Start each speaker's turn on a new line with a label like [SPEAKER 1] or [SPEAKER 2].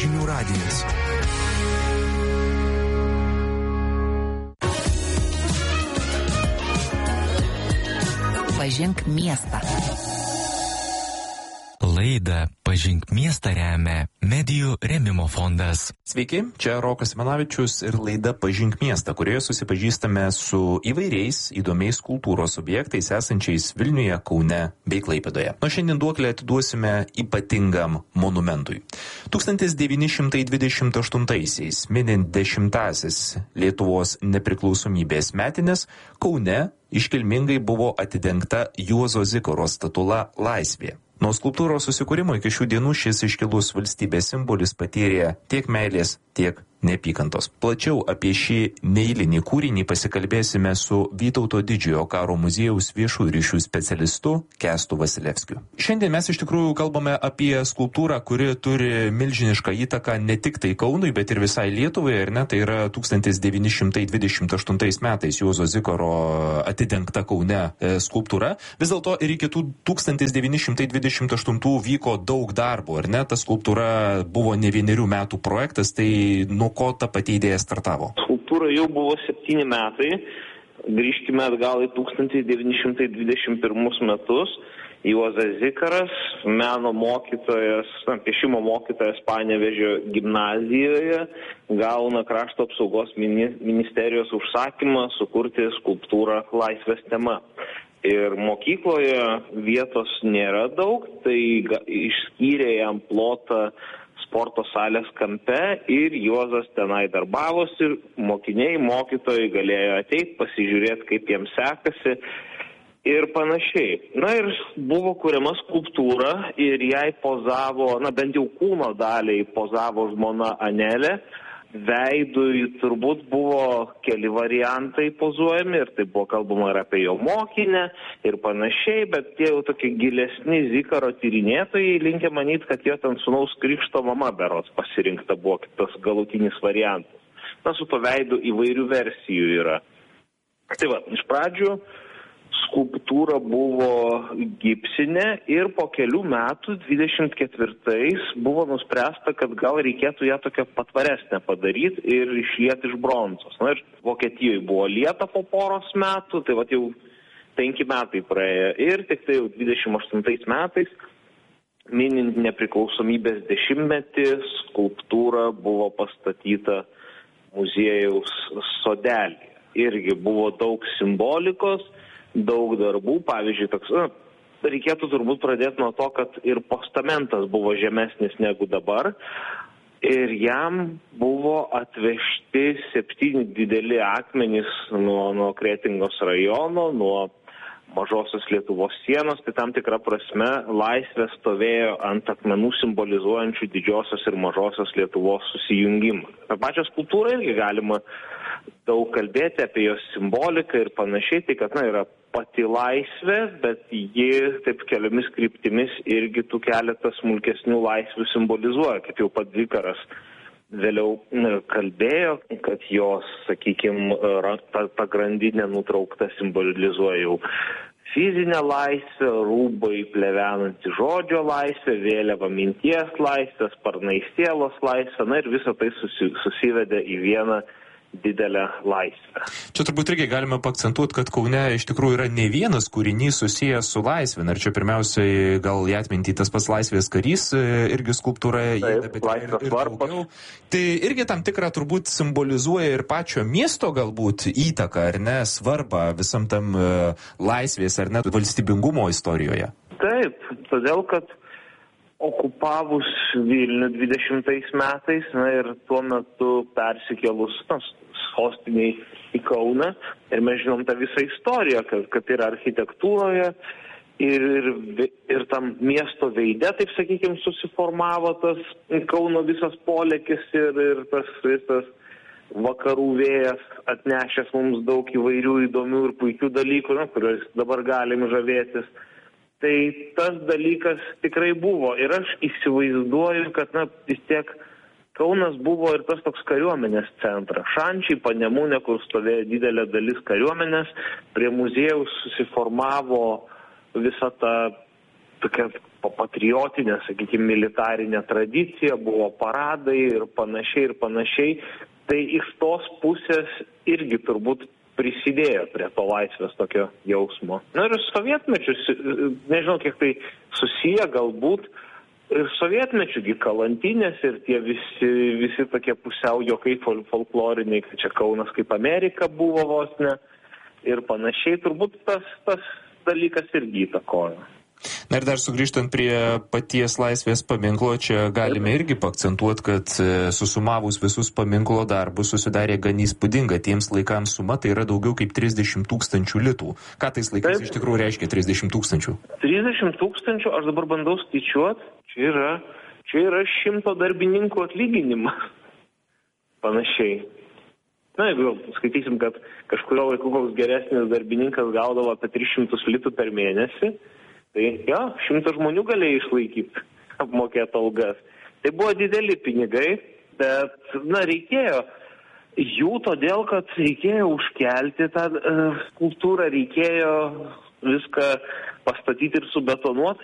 [SPEAKER 1] Žinių radijas.
[SPEAKER 2] Pažink miestą.
[SPEAKER 3] Laidą Pažink miestą remia Medijų rėmimo fondas.
[SPEAKER 4] Sveiki, čia Rokas Simanavičius ir laida Pažink miestą, kurioje susipažįstame su įvairiais įdomiais kultūros objektais esančiais Vilniuje, Kaune bei Klaipėdoje. Nuo šiandien duoklę atiduosime ypatingam monumentui. 1928-aisiais, minint 10-asias Lietuvos nepriklausomybės metines, Kaune iškilmingai buvo atidengta Juozo Zikaro statula Laisvė. Nuo skulptūros susikūrimo iki šių dienų šis iškilus valstybės simbolis patyrė tiek meilės, tiek neapykantos. Plačiau apie šį neeilinį kūrinį pasikalbėsime su Vytauto Didžiojo karo muziejaus viešųjų ryšių specialistu Kęstu Vasilevskiu. Šiandien mes iš tikrųjų kalbame apie skulptūrą, kuri turi milžinišką įtaką ne tik tai Kaunui, bet ir visai Lietuvai, ar ne? Tai yra 1928 metais Juozo Zikaro atidengta Kaune skulptūra. Vis dėlto ir iki tų 1928 vyko daug darbo, ar ne? Ta skulptūra buvo ne vienerių metų projektas, tai nuo ko ta pati idėja startavo?
[SPEAKER 5] Skulptūra jau buvo 7 metai. Grįžkime atgal į 1921 metus. Juozas Zikaras, meno mokytojas, piešimo mokytojas Panevėžio gimnazijoje, gauna krašto apsaugos ministerijos užsakymą sukurti skulptūrą Laisvės tema. Ir mokykloje vietos nėra daug, tai išskyrė jam plotą sporto salės kampe ir Juozas tenai darbavosi, mokiniai, mokytojai galėjo ateiti, pasižiūrėti, kaip jiems sekasi ir panašiai. Na ir buvo kuriama skulptūra ir jai pozavo, bent jau kūno daliai pozavo žmona Anelė. Veidui turbūt buvo keli variantai pozuojami ir tai buvo kalbama ir apie jo mokinę ir panašiai, bet tie jau tokie gilesni Zikaro tyrinėtojai linkę manyti, kad jo ten sūnaus krikšto mama berods pasirinkta buvo tas galutinis variantas. Su to veidu įvairių versijų yra. Tai va, iš pradžių skulptūra buvo gipsinė ir po kelių metų, 24-ais, buvo nuspręsta, kad gal reikėtų ją tokią patvaresnę padaryti ir išlieti iš bronzos. Na ir Vokietijoje buvo lieta po poros metų, tai va jau 5 metai praėjo ir tik tai jau 28 metais, minint nepriklausomybės 10-metį, skulptūra buvo pastatyta muziejaus sodelį. Irgi buvo daug simbolikos, daug darbų, pavyzdžiui, reikėtų turbūt pradėti nuo to, kad ir postamentas buvo žemesnis negu dabar ir jam buvo atvežti 7 dideli akmenys nuo Kretingos rajono, nuo Mažosios Lietuvos sienos, tai tam tikra prasme Laisvė stovėjo ant akmenų simbolizuojančių Didžiosios ir Mažosios Lietuvos susijungimą. Apie pačią skulptūrą irgi galima daug kalbėti apie jos simboliką ir panašiai, tai kad yra pati Laisvė, bet ji taip keliomis kryptimis irgi tų keletą smulkesnių laisvių simbolizuoja, kaip jau pats Zikaras vėliau kalbėjo, kad jos, sakykime, ta grandinė nutraukta simbolizuoja jau fizinę laisvę, rūbai plevenantį žodžio laisvę, vėliava minties laisvę, sparnai sielos laisvę, ir visą tai susivedė į vieną didelę laisvę.
[SPEAKER 4] Čia turbūt irgi galime paakcentuoti, kad Kaune iš tikrųjų yra ne vienas kūrinys susijęs su laisvė. Ir čia pirmiausiai gal į atmintį tas pats Laisvės karys irgi skulptūra įeina, bet ir daugiau. Tai irgi tam tikrą turbūt simbolizuoja ir pačio miesto galbūt įtaką, ar ne, svarbą visam tam laisvės ar net valstybingumo istorijoje.
[SPEAKER 5] Taip, todėl kad okupavus Vilnių 20 metais, ir tuo metu persikėlus sostiniai į Kauną, ir mes žinom tą visą istoriją, kad ir architektūroje, ir tam miesto veide, taip sakykime, susiformavo tas Kauno visas polėkis ir tas visas vakarų vėjas atnešęs mums daug įvairių įdomių ir puikių dalykų, kuriuos dabar galim žavėtis. Tai tas dalykas tikrai buvo ir aš įsivaizduoju, kad vis tiek Kaunas buvo ir tas toks kariuomenės centras. Šančiai, Panemunė, kur stovėjo didelė dalis kariuomenės, prie muziejaus susiformavo visa ta tokia patriotinė, sakykime, militarinė tradicija, buvo paradai ir panašiai. Tai iš tos pusės irgi turbūt prisidėjo prie to laisvės tokio jausmo. Na ir sovietmečius, nežinau, kiek tai susiję, galbūt ir sovietmečių kalantinės ir tie visi tokie pusiau juokai folkloriniai, kad čia Kaunas kaip Amerika buvo vos ne ir panašiai, turbūt tas dalykas irgi įtakojo.
[SPEAKER 4] Na ir dar sugrįžtant prie paties Laisvės paminklo, čia galime irgi paakcentuoti, kad susumavus visus paminklo darbus susidarė gan įspūdinga. Tiems laikams suma tai yra daugiau kaip 30 000 litų. Ką tais laikais iš tikrųjų reiškia 30 000?
[SPEAKER 5] 30 000, aš dabar bandau skaičiuoti, čia yra 100 darbininkų atlyginimas. Panašiai. Na, jeigu skaitysim, kad kažkurio laiku koks geresnis darbininkas gaudavo apie 300 litų per mėnesį, tai 100 žmonių galėjo išlaikyti, apmokėti algas. Tai buvo dideli pinigai, bet reikėjo jų todėl, kad reikėjo užkelti tą skulptūrą, reikėjo viską pastatyti ir subetonuoti.